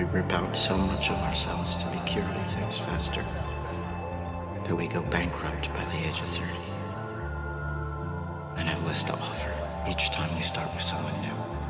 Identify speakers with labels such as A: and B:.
A: We rip out so much of ourselves to be cured of things faster that we go bankrupt by the age of 30 and have less to offer each time we start with someone new.